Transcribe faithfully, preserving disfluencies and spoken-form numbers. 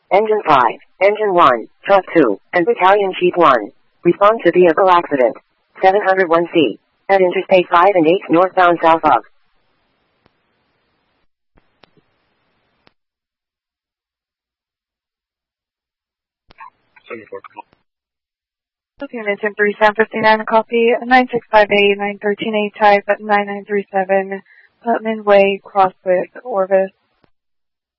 Engine five, Engine one, Truck two, and Battalion Chief one. Respond to vehicle accident. seven oh one C. At Interstate five and eight northbound south of. Unit ten three seven fifty-nine, copy nine six five eight, nine one three eight, type nine nine three seven, Putman Way, Crosswith, Orvis.